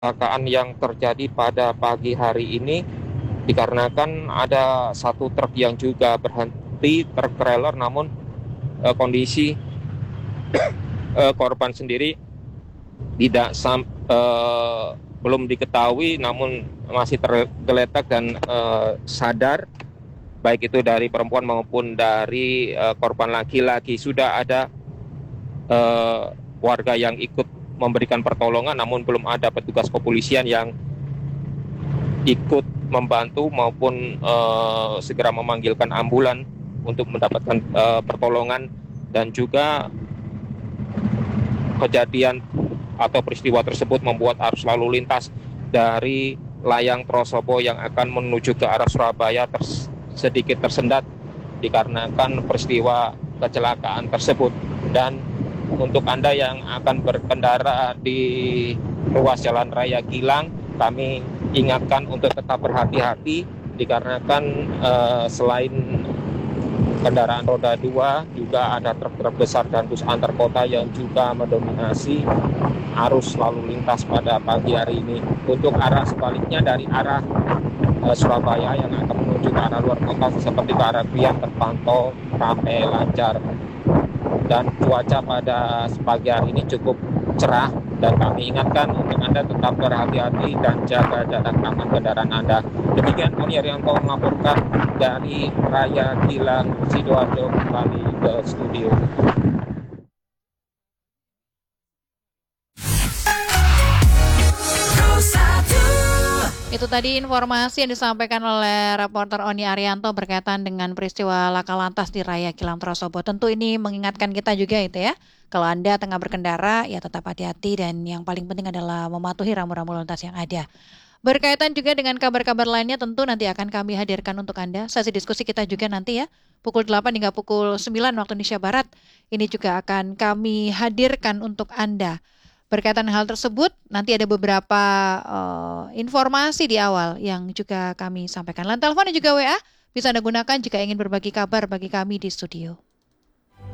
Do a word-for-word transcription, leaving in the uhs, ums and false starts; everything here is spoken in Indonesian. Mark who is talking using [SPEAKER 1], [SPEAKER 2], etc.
[SPEAKER 1] Kecelakaan yang terjadi pada pagi hari ini dikarenakan ada satu truk yang juga berhenti, truk trailer, namun eh, kondisi eh, korban sendiri tidak sam, eh, belum diketahui, namun masih tergeletak dan eh, sadar, baik itu dari perempuan maupun dari eh, korban laki-laki. Sudah ada eh, warga yang ikut memberikan pertolongan, namun belum ada petugas kepolisian yang ikut membantu maupun uh, segera memanggilkan ambulan untuk mendapatkan uh, pertolongan. Dan juga kejadian atau peristiwa tersebut membuat arus lalu lintas dari Layang Trosobo yang akan menuju ke arah Surabaya ters- sedikit tersendat dikarenakan peristiwa kecelakaan tersebut. Dan untuk Anda yang akan berkendara di ruas Jalan Raya Gilang, kami ingatkan untuk tetap berhati-hati dikarenakan eh, selain kendaraan roda dua, juga ada truk-truk besar dan bus antar kota yang juga mendominasi arus lalu lintas pada pagi hari ini. Untuk arah sebaliknya dari arah eh, Surabaya yang akan menuju ke arah luar kota seperti ke arah Krian terpantau ramai lancar, dan cuaca pada pagi hari ini cukup cerah. Dan kami ingatkan untuk Anda tetap berhati-hati dan jaga jarak aman kendaraan Anda. Demikian Oni Arianto melaporkan dari Raya Gilang, Sidoarjo, kembali ke studio.
[SPEAKER 2] Itu tadi informasi yang disampaikan oleh reporter Oni Arianto berkaitan dengan peristiwa laka lantas di Raya Gilang Trosobo. Tentu ini mengingatkan kita juga itu ya. Kalau Anda tengah berkendara, ya tetap hati-hati dan yang paling penting adalah mematuhi rambu-rambu lalu lintas yang ada. Berkaitan juga dengan kabar-kabar lainnya, tentu nanti akan kami hadirkan untuk Anda. Sesi diskusi kita juga nanti ya, pukul delapan hingga pukul sembilan waktu Indonesia Barat. Ini juga akan kami hadirkan untuk Anda. Berkaitan hal tersebut, nanti ada beberapa uh, informasi di awal yang juga kami sampaikan. Line telepon dan juga W A bisa Anda gunakan jika ingin berbagi kabar bagi kami di studio.